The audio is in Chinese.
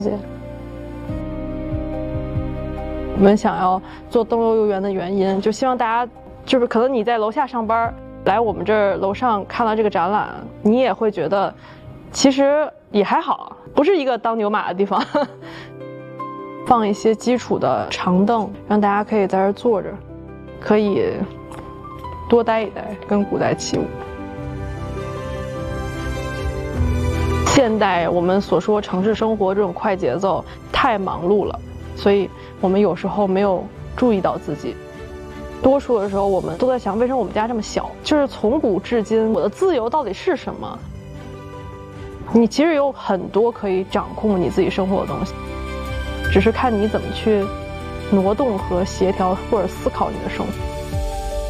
我们想要做灯笼游园的原因，就希望大家就是可能你在楼下上班，来我们这儿楼上看到这个展览，你也会觉得其实也还好，不是一个当牛马的地方。放一些基础的长凳，让大家可以在这儿坐着，可以多待一待，跟古代起舞。现代我们所说城市生活这种快节奏太忙碌了，所以我们有时候没有注意到自己。多数的时候我们都在想，为什么我们家这么小？就是从古至今，我的自由到底是什么？你其实有很多可以掌控你自己生活的东西，只是看你怎么去挪动和协调或者思考你的生活。